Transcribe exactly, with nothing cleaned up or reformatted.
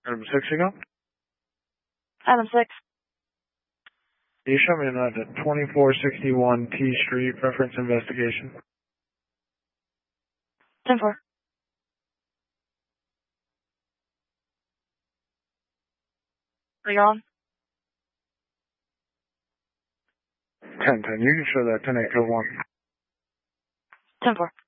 Item six ago? Item six. You show me that at twenty-four sixty-one T Street, reference investigation. ten four. Are you on? ten ten. You can show that ten eight oh one. ten four.